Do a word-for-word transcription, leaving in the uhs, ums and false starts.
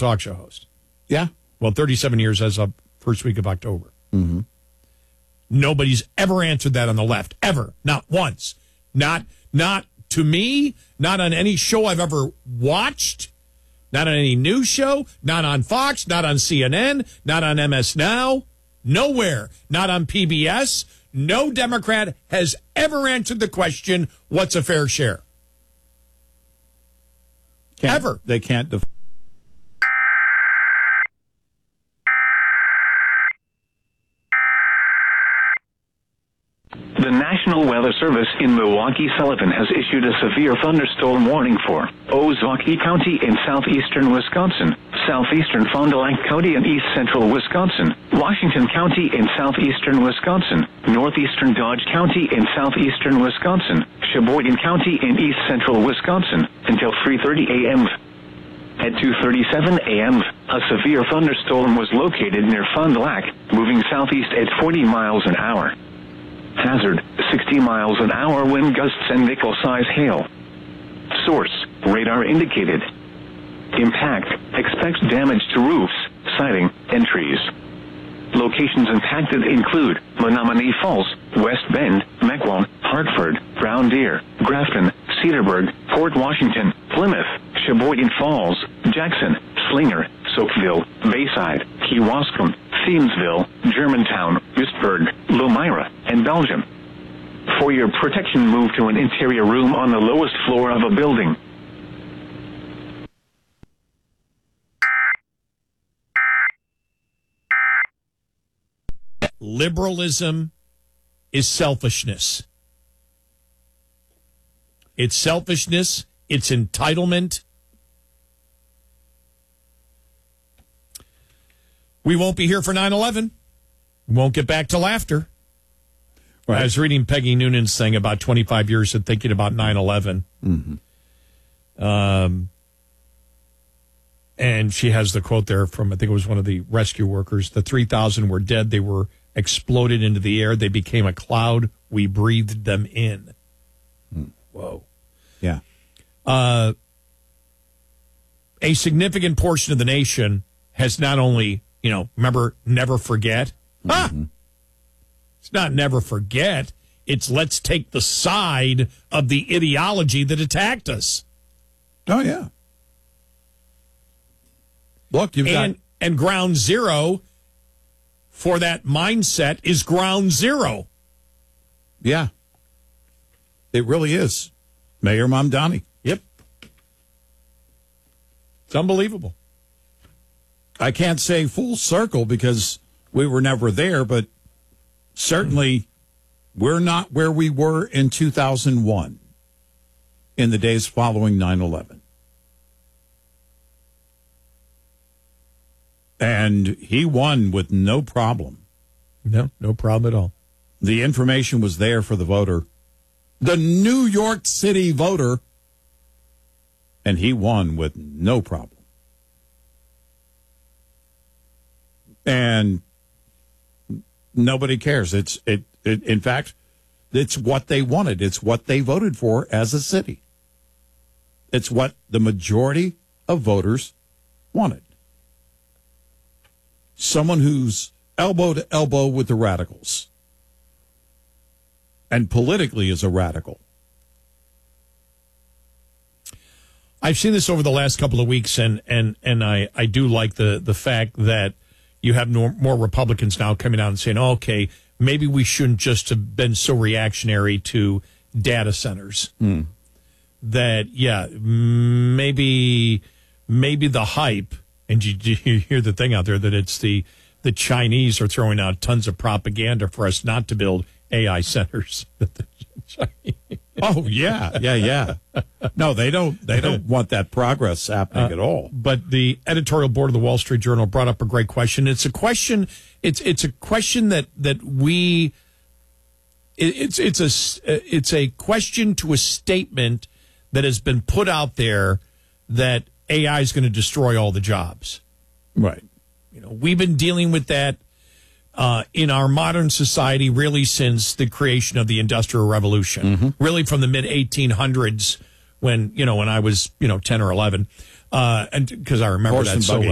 talk show host. Yeah. Well, thirty-seven years as of first week of October. Mm-hmm. Nobody's ever answered that on the left, ever. Not once. Not, not to me, not on any show I've ever watched, not on any news show, not on Fox, not on C N N, not on M S Now, nowhere, not on P B S. No Democrat has ever answered the question, what's a fair share? Can't, ever. They can't def- The National Weather Service in Milwaukee-Sullivan has issued a severe thunderstorm warning for Ozaukee County in southeastern Wisconsin, southeastern Fond du Lac County in east central Wisconsin, Washington County in southeastern Wisconsin, northeastern Dodge County in southeastern Wisconsin, Sheboygan County in east central Wisconsin, until three thirty a.m. At two thirty-seven a.m., a severe thunderstorm was located near Fond du Lac, moving southeast at forty miles an hour. Hazard, sixty miles an hour wind gusts and nickel-size hail. Source, radar indicated. Impact, expect damage to roofs, siding, and trees. Locations impacted include Menominee Falls, West Bend, Mequon, Hartford, Brown Deer, Grafton, Cedarburg, Port Washington, Plymouth, Sheboygan Falls, Jackson, Slinger, Soakville, Bayside, Kewaskum, Thiensville, Germantown, Westburg, Lomira, and Belgium. For your protection, move to an interior room on the lowest floor of a building. Liberalism is selfishness. It's selfishness. It's entitlement. We won't be here for nine eleven. We won't get back to laughter. Right. I was reading Peggy Noonan's thing about twenty-five years of thinking about nine eleven. Mm-hmm. Um, and she has the quote there from, I think it was one of the rescue workers. The three thousand were dead. They were exploded into the air. They became a cloud. We breathed them in. Mm. Whoa. Yeah. Uh, a significant portion of the nation has not only, you know, remember, never forget. Mm-hmm. Ah! It's not never forget. It's let's take the side of the ideology that attacked us. Oh, yeah. Look, you've and, got... And ground zero for that mindset is ground zero. Yeah. It really is. Mayor Mamdani. Yep. It's unbelievable. I can't say full circle because we were never there, but certainly we're not where we were in two thousand one in the days following nine eleven. And he won with no problem. No, no problem at all. The information was there for the voter, the New York City voter, and he won with no problem. And nobody cares. It's it, it. In fact, it's what they wanted. It's what they voted for as a city. It's what the majority of voters wanted. Someone who's elbow to elbow with the radicals and politically is a radical. I've seen this over the last couple of weeks, and and and I, I do like the the fact that you have more, more Republicans now coming out and saying, oh, okay, maybe we shouldn't just have been so reactionary to data centers. Mm. That, yeah, maybe maybe the hype, and you, you hear the thing out there that it's the, the Chinese are throwing out tons of propaganda for us not to build A I centers. Oh, yeah, yeah, yeah. No, they don't They don't want that progress happening uh, at all. But the editorial board of the Wall Street Journal brought up a great question. It's a question, it's it's a question that, that we, it, it's it's a it's a question to a statement that has been put out there that A I is going to destroy all the jobs. Right. You know, we've been dealing with that Uh, in our modern society, really since the creation of the Industrial Revolution, mm-hmm. really from the mid eighteen hundreds, when you know when I was you know ten or eleven, uh, and because I remember Horse that and so buggy.